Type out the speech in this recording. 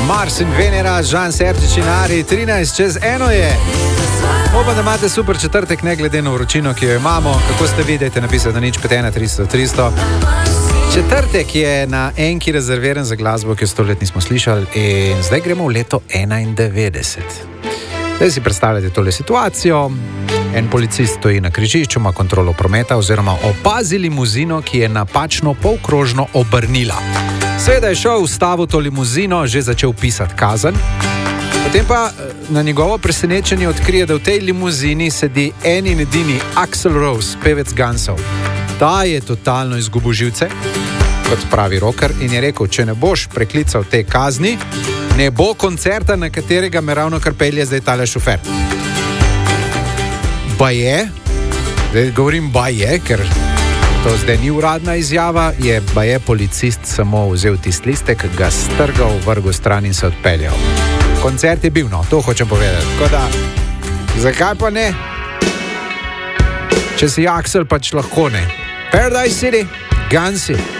Mars in Venera, Žan Sertič in Ari, 13:01 je. Upam, da imate super četrtek, ne glede na vročino, ki jo imamo. Kako ste vidite, napisati na 051 300 300. Četrtek je na enki rezerviran za glasbo, ki jo 100 let nismo slišali, in zdaj gremo v leto 91. Zdaj si predstavljate tole situacijo. En policist stoji na križišču, ima kontrolo prometa oziroma opazi limuzino, ki je napačno polkrožno obrnila. Seveda je šel, ustavil to limuzino, že začel pisati kazen. Potem pa na njegovo presenečenje odkrije, da v tej limuzini sedi en in edini Axl Rose, pevec Gunsov. Ta je totalno izgubil živce, kot pravi rocker, in je rekel, če ne boš preklical te kazni, ne bo koncerta, na katerega me ravno kar pelje zdaj tale šofer. Baje, zdaj govorim baje, ker to zdaj ni uradna izjava, je baje policist samo vzel tist listek, ga strgal, vrgel stran in se odpeljal. Koncert je bil, no, to hočem povedati. Tako da, zakaj pa ne? Če si Axl, pač lahko ne. Paradise City, Gunsi.